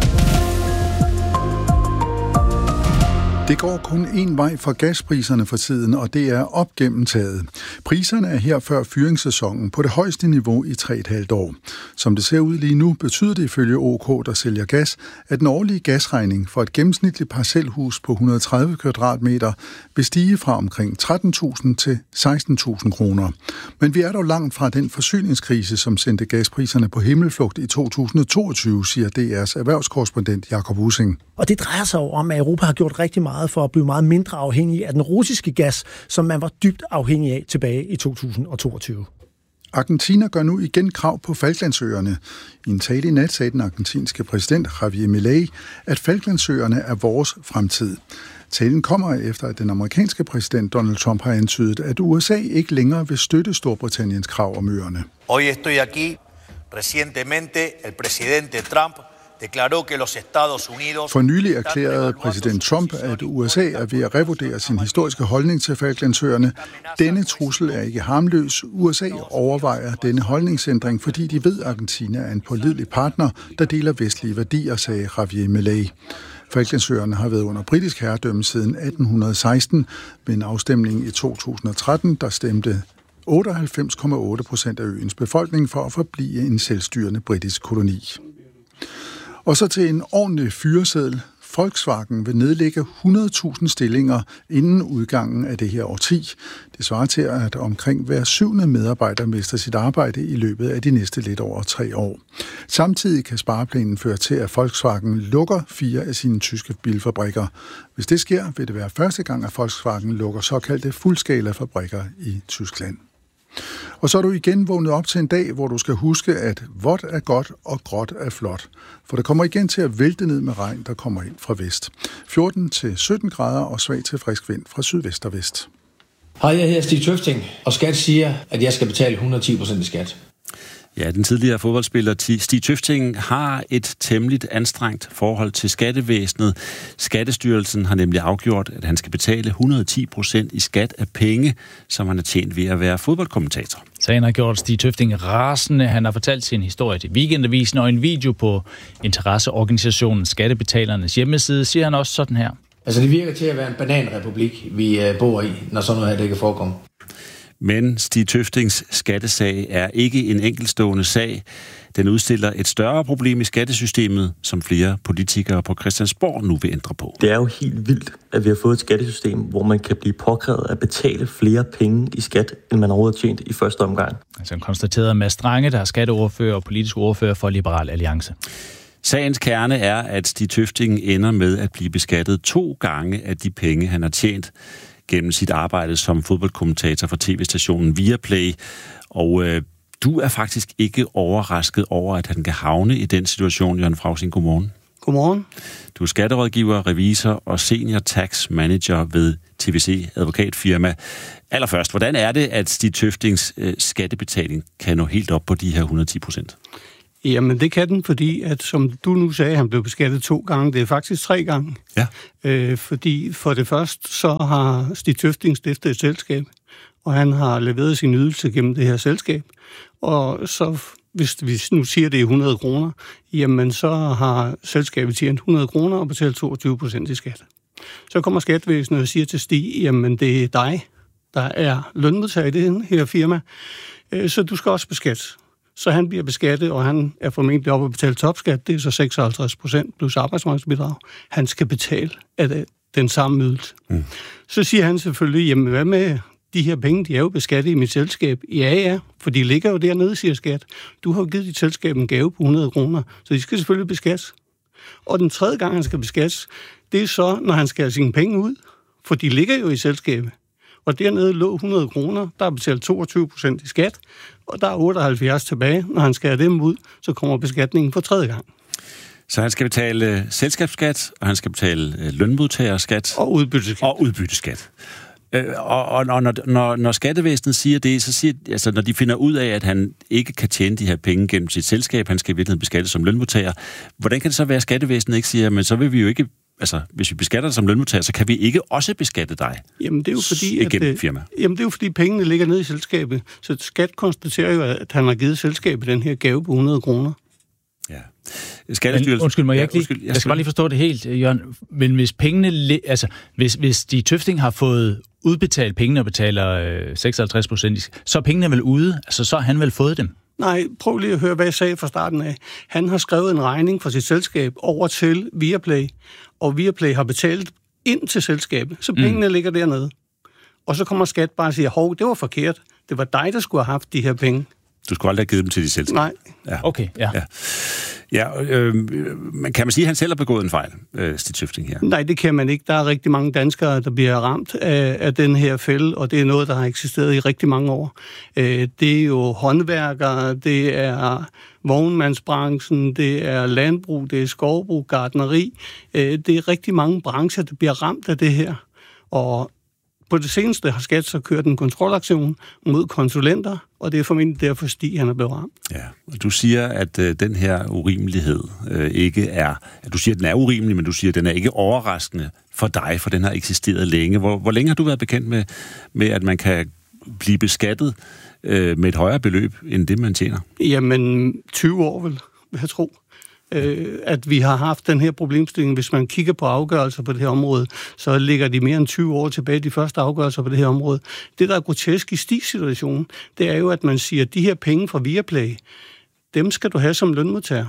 Det går kun én vej for gaspriserne for tiden, og det er op gennem taget. Priserne er her før fyringssæsonen på det højeste niveau i tre et halvt år. Som det ser ud lige nu, betyder det ifølge OK, der sælger gas, at den årlige gasregning for et gennemsnitligt parcelhus på et hundrede og tredive kvadratmeter vil stige fra omkring tretten tusind til seksten tusind kroner. Men vi er dog langt fra den forsyningskrise, som sendte gaspriserne på himmelflugt i to tusind og toogtyve, siger D R's erhvervskorrespondent Jakob Ussing. Og det drejer sig om, at Europa har gjort rigtig meget for at blive meget mindre afhængig af den russiske gas, som man var dybt afhængig af tilbage i to tusind og toogtyve. Argentina gør nu igen krav på Falklandsøerne. I en tale i nat sagde den argentinske præsident Javier Milei, at Falklandsøerne er vores fremtid. Talen kommer efter, at den amerikanske præsident Donald Trump har antydet, at U S A ikke længere vil støtte Storbritanniens krav om øerne. Hoy estoy aquí. Recientemente el presidente Trump For nylig erklærede præsident Trump, at U S A er ved at revurdere sin historiske holdning til Falklandsøerne. Denne trussel er ikke harmløs. U S A overvejer denne holdningsændring, fordi de ved, at Argentina er en pålidelig partner, der deler vestlige værdier, sagde Javier Milei. Falklandsøerne har været under britisk herredømme siden atten seksten. Ved en afstemning i to tusind og tretten, der stemte otteoghalvfems komma otte procent af øens befolkning for at forblive en selvstyrende britisk koloni. Og så til en ordentlig fyreseddel. Volkswagen vil nedlægge hundrede tusind stillinger inden udgangen af det her årti. Det svarer til, at omkring hver syvende medarbejder mister sit arbejde i løbet af de næste lidt over tre år. Samtidig kan spareplanen føre til, at Volkswagen lukker fire af sine tyske bilfabrikker. Hvis det sker, vil det være første gang, at Volkswagen lukker såkaldte fuldskala-fabrikker i Tyskland. Og så er du igen vågnet op til en dag, hvor du skal huske, at vådt er godt og gråt er flot. For det kommer igen til at vælte ned med regn, der kommer ind fra vest. fjorten til sytten grader og svag til frisk vind fra sydvest og vest. Hej, jeg hedder Stig Tøfting, og skat siger, at jeg skal betale et hundrede og ti procent i skat. Ja, den tidligere fodboldspiller Stig Tøfting har et temmelig anstrengt forhold til skattevæsenet. Skattestyrelsen har nemlig afgjort, at han skal betale et hundrede og ti procent i skat af penge, som han har tjent ved at være fodboldkommentator. Sagen har gjort Stig Tøfting rasende. Han har fortalt sin historie til Weekendavisen, og en video på interesseorganisationen Skattebetalernes hjemmeside siger han også sådan her. Altså, det virker til at være en bananrepublik, vi bor i, når sådan noget her det kan forekomme. Men Stig Tøftings skattesag er ikke en enkeltstående sag. Den udstiller et større problem i skattesystemet, som flere politikere på Christiansborg nu vil ændre på. Det er jo helt vildt, at vi har fået et skattesystem, hvor man kan blive påkrævet at betale flere penge i skat, end man overhovedet har tjent i første omgang. Altså konstaterede Mads Strange, der er skatteordfører og politisk ordfører for Liberal Alliance. Sagens kerne er, at Stig Tøfting ender med at blive beskattet to gange af de penge, han har tjent gennem sit arbejde som fodboldkommentator for tv-stationen Viaplay. Og øh, du er faktisk ikke overrasket over, at han kan havne i den situation, Jørgen Frausing. Godmorgen. Godmorgen. Du er skatterådgiver, revisor og senior tax manager ved T V C advokatfirma. Allerførst, hvordan er det, at Stig Tøftings øh, skattebetaling kan nå helt op på de her et hundrede og ti procent? Jamen, det kan den, fordi, at som du nu sagde, han blev beskattet to gange. Det er faktisk tre gange. Ja. Øh, fordi for det første, så har Stig Tøfting stiftet et selskab, og han har leveret sin ydelse gennem det her selskab. Og så, hvis vi nu siger, det er hundrede kroner, jamen så har selskabet tjent hundrede kroner og betalt toogtyve procent i skat. Så kommer skattevæsenet og siger til Stig, jamen det er dig, der er lønmodtager i det her firma, øh, så du skal også beskattes. Så han bliver beskattet, og han er formentlig oppe at betale topskat. Det er så seksoghalvtreds procent plus arbejdsmarkedsbidrag. Han skal betale af den samme ydelse. Mm. Så siger han selvfølgelig, jamen hvad med de her penge, de er jo beskattet i mit selskab. Ja, ja, for de ligger jo dernede, siger skat. Du har jo givet dit selskab en gave på hundrede kroner, så de skal selvfølgelig beskattes. Og den tredje gang, han skal beskattes, det er så, når han skal have sine penge ud, for de ligger jo i selskabet. Og dernede lå hundrede kroner, der er betalt toogtyve procent i skat, og der er otteoghalvfjerds tilbage. Når han skærer dem ud, så kommer beskatningen for tredje gang. Så han skal betale øh, selskabsskat, og han skal betale øh, lønmodtagerskat. Og udbytteskat. Og udbytteskat. Øh, og og når, når, når skattevæsenet siger det, så siger altså, når de finder ud af, at han ikke kan tjene de her penge gennem sit selskab, han skal i virkeligheden beskattes som lønmodtager, hvordan kan det så være, at skattevæsenet ikke siger, men så vil vi jo ikke, altså hvis vi beskatter dig som lønmodtager, så kan vi ikke også beskatte dig? Jamen det er jo fordi, at det, firma. Jamen det er jo fordi pengene ligger nede i selskabet, så skat konstaterer jo, at han har givet selskabet den her gave på hundrede kroner. Ja. Skattestyrelsen... Undskyld mig, jeg, ja, ikke lige, undskyld, jeg, jeg skal bare lige forstå det helt, Jørgen. Men hvis pengene, altså hvis, hvis de Tøfting har fået udbetalt pengene og betaler øh, seksoghalvtreds procent, så er pengene vel ude, altså så har han vel fået dem? Nej, prøv lige at høre, hvad jeg sagde fra starten af. Han har skrevet en regning fra sit selskab over til Viaplay, og Viaplay har betalt ind til selskabet, så pengene mm. ligger dernede. Og så kommer skat bare og siger, hov, det var forkert. Det var dig, der skulle have haft de her penge. Du skulle aldrig have givet dem til de selskab. Nej. Ja. Okay, ja. ja. Ja, øh, men kan man sige, at han selv har begået en fejl, øh, Stig Tøfting her? Nej, det kan man ikke. Der er rigtig mange danskere, der bliver ramt af, af den her fælde, og det er noget, der har eksisteret i rigtig mange år. Øh, det er jo håndværkere, det er vognmandsbranchen, det er landbrug, det er skovbrug, gartneri. Øh, det er rigtig mange brancher, der bliver ramt af det her. Og på det seneste har Skat så kørt en kontrolaktion mod konsulenter, og det er formentlig derfor, Stig han er blevet ramt. Ja, og du siger, at øh, den her urimelighed øh, ikke er... At du siger, at den er urimelig, men du siger, at den er ikke overraskende for dig, for den har eksisteret længe. Hvor, hvor længe har du været bekendt med, med at man kan blive beskattet øh, med et højere beløb, end det, man tjener? Jamen, tyve år vel, vil jeg tro. Øh, at vi har haft den her problemstilling. Hvis man kigger på afgørelser på det her område, så ligger de mere end tyve år tilbage, de første afgørelser på det her område. Det, der er grotesk i Stigs situation, det er jo, at man siger, at de her penge fra Viaplay, dem skal du have som lønmodtager.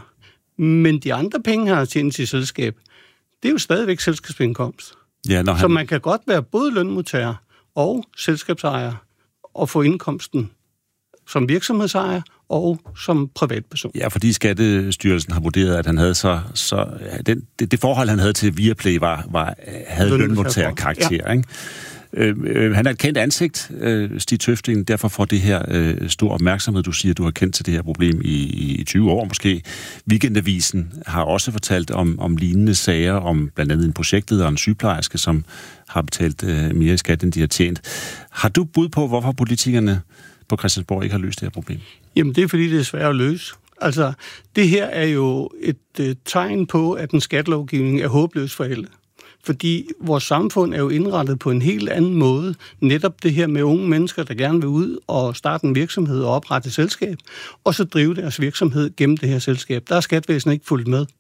Men de andre penge, han har tjent til selskab, det er jo stadigvæk selskabsindkomst. Ja, når han... Så man kan godt være både lønmodtager og selskabsejer og få indkomsten som virksomhedsejer og som privatperson. Ja, fordi Skattestyrelsen har vurderet, at han havde så... så den, det, det forhold, han havde til Viaplay, var, var, havde lønmodtagerkarakter, ja. Ikke? Øh, øh, han er et kendt ansigt, øh, Stig Tøfting, derfor får det her øh, stor opmærksomhed. Du siger, du har kendt til det her problem i, i tyve år måske. Weekendavisen har også fortalt om, om lignende sager, om blandt andet en projektleder og en sygeplejerske, som har betalt øh, mere i skat, end de har tjent. Har du bud på, hvorfor politikerne på Christiansborg ikke har løst det her problem? Jamen, det er fordi, det er svært at løse. Altså, det her er jo et øh, tegn på, at en skattelovgivning er håbløs for alle. Fordi vores samfund er jo indrettet på en helt anden måde. Netop det her med unge mennesker, der gerne vil ud og starte en virksomhed og oprette et selskab, og så drive deres virksomhed gennem det her selskab. Der er skattevæsenet ikke fulgt med.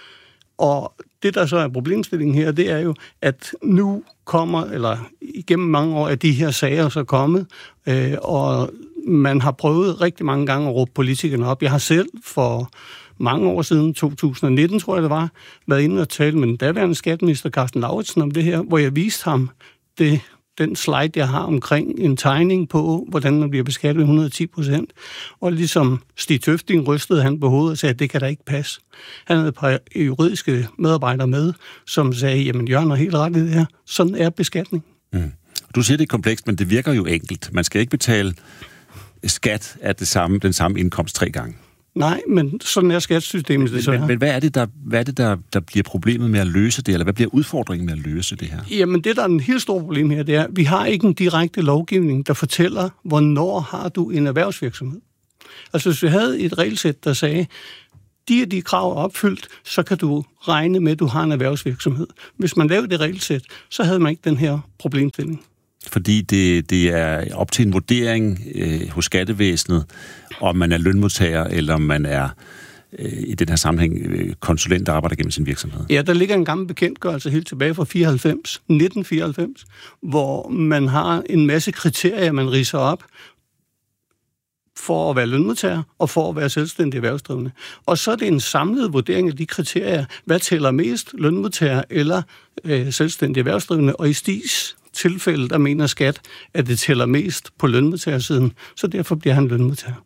Og det, der så er problemstillingen her, det er jo, at nu kommer, eller igennem mange år, er de her sager så kommet, øh, og man har prøvet rigtig mange gange at råbe politikerne op. Jeg har selv for mange år siden, to tusind nitten tror jeg det var, været inde og tale med den daværende skatteminister Carsten Lauritsen om det her, hvor jeg viste ham det, den slide, jeg har omkring en tegning på, hvordan man bliver beskattet med et hundrede og ti procent. Og ligesom Stig Tøfting rystede han på hovedet og sagde, at det kan da ikke passe. Han havde et par juridiske medarbejdere med, som sagde, jamen Jørgen har helt ret i det her. Sådan er beskatning. Mm. Du siger, det er komplekst, men det virker jo enkelt. Man skal ikke betale skat af det samme, den samme indkomst tre gange. Nej, men sådan er skattesystemet det så men, men hvad er det, der, hvad er det der, der bliver problemet med at løse det, eller hvad bliver udfordringen med at løse det her? Jamen, det der er en helt stor problem her, det er, at vi har ikke en direkte lovgivning, der fortæller, hvornår har du en erhvervsvirksomhed. Altså, hvis vi havde et regelsæt, der sagde, de er de krav opfyldt, så kan du regne med, at du har en erhvervsvirksomhed. Hvis man lavede det regelsæt, så havde man ikke den her problemstilling. Fordi det, det er op til en vurdering øh, hos skattevæsenet, om man er lønmodtager, eller om man er øh, i den her sammenhæng øh, konsulent, der arbejder gennem sin virksomhed. Ja, der ligger en gammel bekendtgørelse helt tilbage fra fireoghalvfems, nitten fireoghalvfems, hvor man har en masse kriterier, man ridser op for at være lønmodtager og for at være selvstændig erhvervsdrivende. Og så er det en samlet vurdering af de kriterier, hvad tæller mest, lønmodtager eller øh, selvstændig erhvervsdrivende, og i Stigs tilfælde, der mener skat, at det tæller mest på lønmodtagersiden, så derfor bliver han lønmodtager.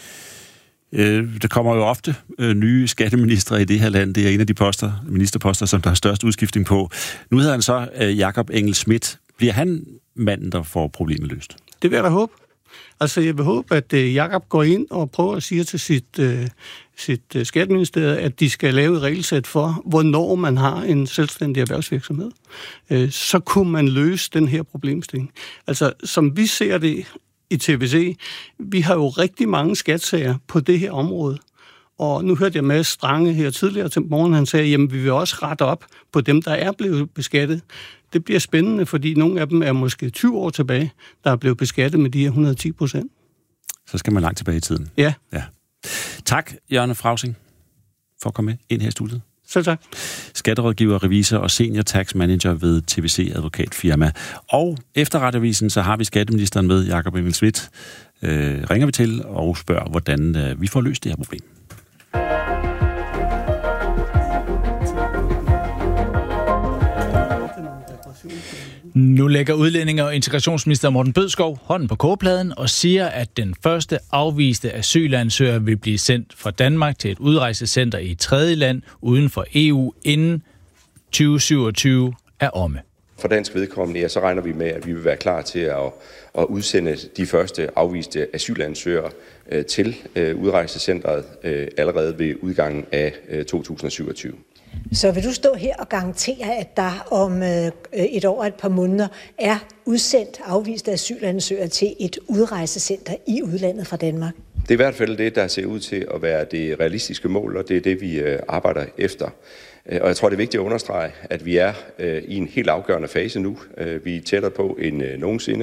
Øh, der kommer jo ofte øh, nye skatteministre i det her land. Det er en af de poster, ministerposter, som der er størst udskiftning på. Nu hedder han så øh, Jakob Engel-Schmidt. Bliver han manden, der får problemet løst? Det vil jeg da håbe. Altså, jeg vil håbe, at uh, Jakob går ind og prøver at sige til sit, uh, sit uh, skatteministerium, at de skal lave et regelsæt for, hvornår man har en selvstændig erhvervsvirksomhed. Uh, så kunne man løse den her problemstilling. Altså, som vi ser det i T V C, vi har jo rigtig mange skatsager på det her område. Og nu hørte jeg Mads Strange her tidligere til morgen, han sagde, jamen vi vil også rette op på dem, der er blevet beskattet. Det bliver spændende, fordi nogle af dem er måske tyve år tilbage, der er blevet beskattet med de her et hundrede og ti procent. Så skal man langt tilbage i tiden. Ja. ja. Tak, Jørgen Frausing, for at komme med ind her i studiet. Selv tak. Skatterådgiver, revisor og senior tax manager ved T V C Advokatfirma. Og efter Radioavisen, så har vi skatteministeren med, Jakob Engel-Schmidt. Øh, ringer vi til og spørger, hvordan øh, vi får løst det her problem. Nu lægger udlændinge- og integrationsminister Morten Bødskov hånden på kogepladen og siger, at den første afviste asylansøger vil blive sendt fra Danmark til et udrejsecenter i et tredje land uden for E U inden tyve syvogtyve er omme. For dansk vedkommende, ja, så regner vi med, at vi vil være klar til at, at udsende de første afviste asylansøgere øh, til øh, udrejsecentret øh, allerede ved udgangen af øh, to tusind og syvogtyve. Så vil du stå her og garantere, at der om øh, et år og et par måneder er udsendt afviste asylansøgere til et udrejsecenter i udlandet fra Danmark? Det er i hvert fald det, der ser ud til at være det realistiske mål, og det er det, vi øh, arbejder efter. Og jeg tror, det er vigtigt at understrege, at vi er øh, i en helt afgørende fase nu. Øh, vi er tættere på end øh, nogensinde.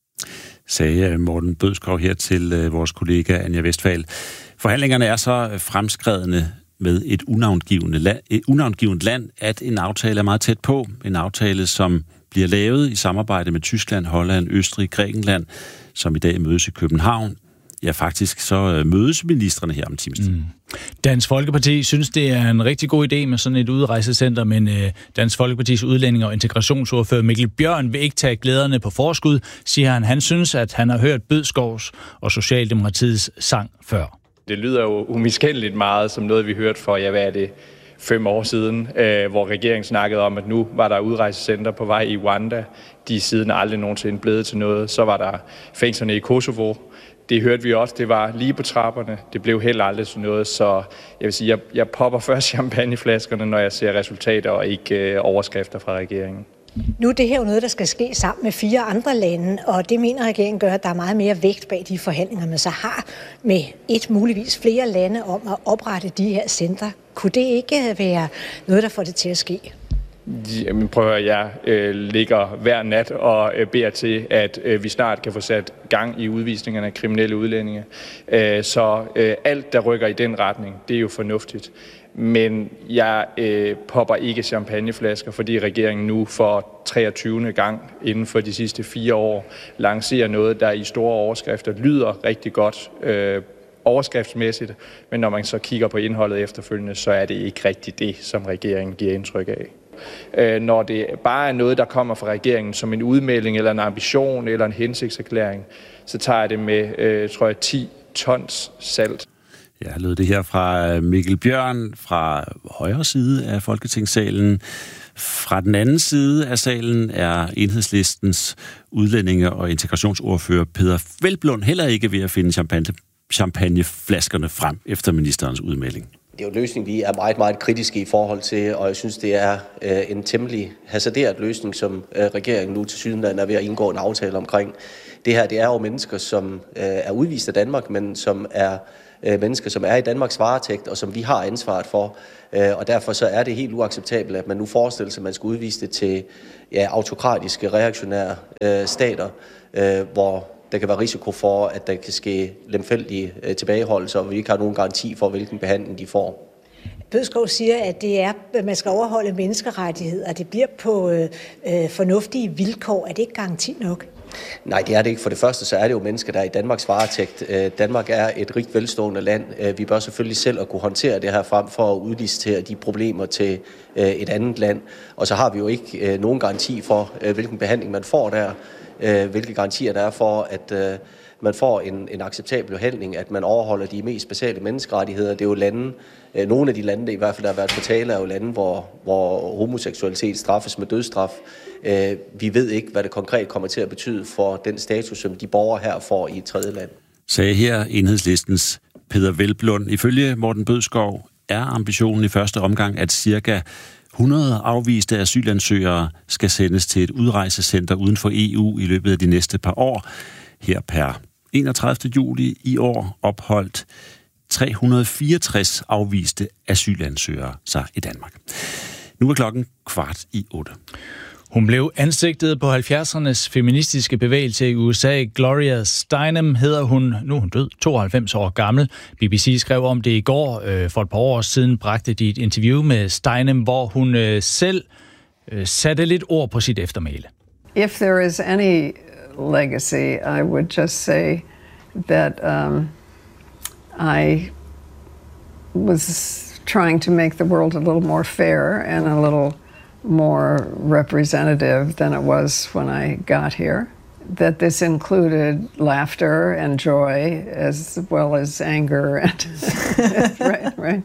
Sagde Morten Bødskov her til øh, vores kollega Anja Westphal. Forhandlingerne er så fremskredne med et unavngivende land, et unavngivet land, at en aftale er meget tæt på. En aftale, som bliver lavet i samarbejde med Tyskland, Holland, Østrig, Grækenland, som i dag mødes i København. Ja, faktisk så mødes ministrene her om times tid. Mm. Dansk Folkeparti synes, det er en rigtig god idé med sådan et udrejsecenter, men øh, Dansk Folkepartis udlænding- og integrationsordfører Mikkel Bjørn vil ikke tage glæderne på forskud, siger han. Han synes, at han har hørt Bødskovs og Socialdemokratiets sang før. Det lyder jo umiskendeligt meget som noget, vi hørte for, ja, hvad er det, fem år siden, øh, hvor regeringen snakkede om, at nu var der udrejsecenter på vej i Rwanda. De er siden aldrig nogensinde blevet til noget. Så var der fængslerne i Kosovo. Det hørte vi også, det var lige på trapperne. Det blev heller aldrig sådan noget, så jeg vil sige, jeg, jeg popper først champagneflaskerne, når jeg ser resultater og ikke øh, overskrifter fra regeringen. Nu er det her jo noget, der skal ske sammen med fire andre lande, og det mener regeringen gør, at der er meget mere vægt bag de forhandlinger, man så har med et muligvis flere lande om at oprette de her centre. Kunne det ikke være noget, der får det til at ske? Jamen prøv at jeg øh, ligger hver nat og øh, beder til, at øh, vi snart kan få sat gang i udvisningerne af kriminelle udlændinge. Øh, så øh, alt, der rykker i den retning, det er jo fornuftigt. Men jeg øh, popper ikke champagneflasker, fordi regeringen nu for treogtyvende gang inden for de sidste fire år lancerer noget, der i store overskrifter lyder rigtig godt øh, overskriftsmæssigt, men når man så kigger på indholdet efterfølgende, så er det ikke rigtigt det, som regeringen giver indtryk af. Øh, når det bare er noget, der kommer fra regeringen som en udmelding eller en ambition eller en hensigtserklæring, så tager jeg det med, øh, tror jeg, ti tons salt. Ja, lød det her fra Mikkel Bjørn fra højre side af Folketingssalen. Fra den anden side af salen er Enhedslistens udlændinge- og integrationsordfører Peder Hvelplund heller ikke ved at finde champagne, champagneflaskerne frem efter ministerens udmelding. Det er jo en løsning, vi er meget, meget kritiske i forhold til, og jeg synes, det er øh, en temmelig hasarderet løsning, som øh, regeringen nu til sydenland er ved at indgå en aftale omkring. Det her, det er jo mennesker, som øh, er udvist af Danmark, men som er øh, mennesker, som er i Danmarks varetægt, og som vi har ansvaret for. Øh, og derfor så er det helt uacceptabelt, at man nu forestiller sig, at man skal udvise det til ja, autokratiske, reaktionære øh, stater, øh, hvor der kan være risiko for, at der kan ske lemfældige øh, tilbageholdelser, og vi ikke har nogen garanti for, hvilken behandling de får. Bødskov siger, at det er, at man skal overholde menneskerettigheder, og det bliver på øh, fornuftige vilkår. Er det ikke garanti nok? Nej, det er det ikke. For det første, så er det jo mennesker, der er i Danmarks varetægt. Danmark er et rigt velstående land. Vi bør selvfølgelig selv at kunne håndtere det her frem for at udlicitere de problemer til et andet land. Og så har vi jo ikke nogen garanti for, hvilken behandling man får der. Hvilke garantier der er for, at man får en, en acceptabel behandling, at man overholder de mest basale menneskerettigheder. Det er jo lande, øh, nogle af de lande, der i hvert fald har været på tale, er jo lande, hvor, hvor homoseksualitet straffes med dødsstraf. Øh, vi ved ikke, hvad det konkret kommer til at betyde for den status, som de borgere her får i et tredje land. Sagde her Enhedslistens Peder Hvelplund. Ifølge Morten Bødskov er ambitionen i første omgang, at cirka hundrede afviste asylansøgere skal sendes til et udrejsecenter uden for E U i løbet af de næste par år. Her per enogtredivte juli i år opholdt tre hundrede og fireogtres afviste asylansøgere sig i Danmark. Nu er klokken kvart i otte. Hun blev ansigtet på halvfjerdsernes feministiske bevægelse i U S A. Gloria Steinem hedder hun. Nu er hun død, tooghalvfems år gammel. B B C skrev om det i går. Øh, for et par år siden bragte de et interview med Steinem, hvor hun øh, selv øh, satte lidt ord på sit eftermæle. If there is any legacy, I would just say that um, I was trying to make the world a little more fair and a little more representative than it was when I got here. That this included laughter and joy as well as anger. And right, right.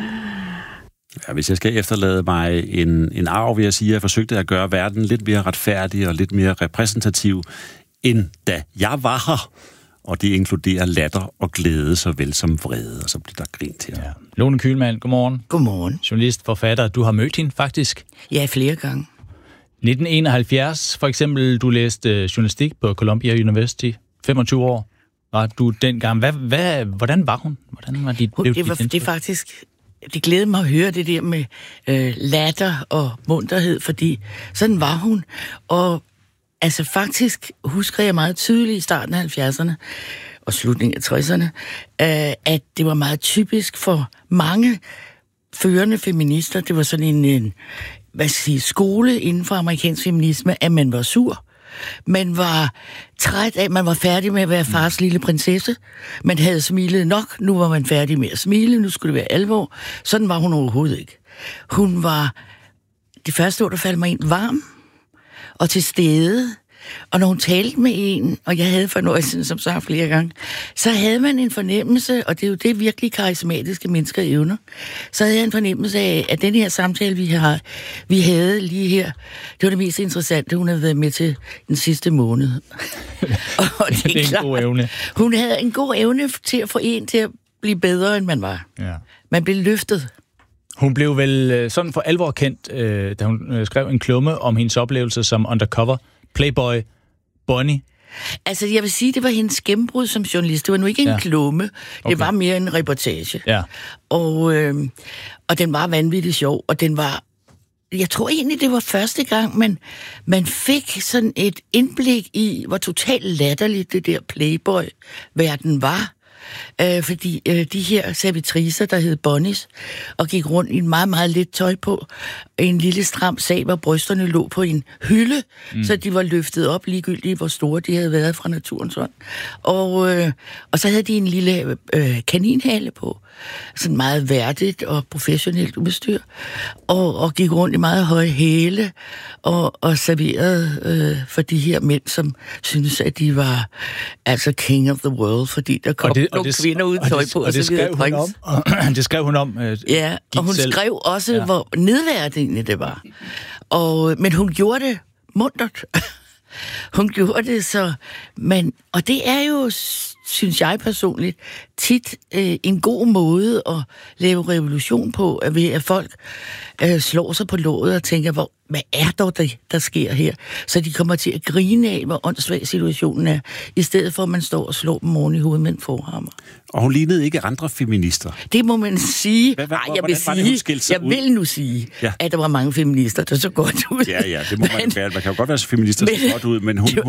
Ja, hvis jeg skal efterlade mig en, en arv, vil jeg sige, at jeg forsøgte at gøre verden lidt mere retfærdig og lidt mere repræsentativ, end da jeg var her. Og det inkluderer latter og glæde, såvel som vrede, og så bliver der grint til. Ja. Lone Kühlmann, godmorgen. Godmorgen. Journalist, forfatter, du har mødt hende faktisk. Ja, flere gange. nitten enoghalvfjerds, for eksempel, du læste journalistik på Columbia University, femogtyve år var du dengang. Hvad, hvad, hvordan var hun? Hvordan var dit, hun det, var, det er faktisk, det glædede mig at høre det der med øh, latter og munterhed, fordi sådan var hun. Og altså faktisk husker jeg meget tydeligt i starten af halvfjerdserne og slutningen af tresserne, øh, at det var meget typisk for mange førende feminister. Det var sådan en, en hvad skal jeg sige, skole inden for amerikansk feminisme, at man var sur. Man var træt af, man var færdig med at være fars lille prinsesse. Man havde smilet nok, nu var man færdig med at smile, nu skulle det være alvor. Sådan var hun overhovedet ikke. Hun var, det første år, der faldt mig ind, varm og til stede. Og når hun talte med en, og jeg havde fornøjelsen, som sagt flere gange, så havde man en fornemmelse, og det er jo det virkelig karismatiske mennesker evner, så havde jeg en fornemmelse af, at den her samtale, vi, har, vi havde lige her, det var det mest interessante, hun havde været med til den sidste måned. Og det er, det er klart, en god evne. Hun havde en god evne til at få en til at blive bedre, end man var. Ja. Man blev løftet. Hun blev vel sådan for alvor kendt, øh, da hun øh, skrev en klumme om hendes oplevelse som undercover Playboy Bunny. Altså, jeg vil sige, det var hendes gennembrud som journalist. Det var nu ikke en ja. klumme. Det okay. var mere en reportage. Ja. Og, øh, og den var vanvittigt sjov, og den var... Jeg tror egentlig, det var første gang, man, man fik sådan et indblik i, hvor totalt latterligt det der Playboy-verden var. Øh, fordi øh, de her servitricer, der hed Bonnies, og gik rundt i en meget, meget lidt tøj på, en lille stram sag, hvor brysterne lå på en hylde, mm. så de var løftet op ligegyldigt, hvor store de havde været fra naturens hånd. Og, øh, og så havde de en lille øh, kaninhale på, sådan meget værdigt og professionelt udstyr, og, og gik rundt i meget høje hæle, og, og serverede øh, for de her mænd, som syntes, at de var altså king of the world, fordi der kom det, nogle det, kvinder uden tøj på, og, og, det, og så videre. Og, og det skrev hun om. Øh, ja, og hun selv. skrev også, ja. hvor nedværdigende det var. Og, men hun gjorde det muntert. Hun gjorde det så... Men, og det er jo, synes jeg personligt, tit øh, en god måde at lave revolution på, at, ved, at folk øh, slår sig på låret og tænker, hvor, hvad er dog det, der sker her? Så de kommer til at grine af, hvor åndssvag situationen er, i stedet for, at man står og slår dem oven i hovedet med en forhammer. Og hun lignede ikke andre feminister. Det må man sige. Hvad, hvad, Nej, jeg vil, sige, det, jeg vil nu sige, ja. at der var mange feminister, der så godt ud. Ja, ja, det må man være. Man kan jo godt være feminister, der så godt ud, men hun...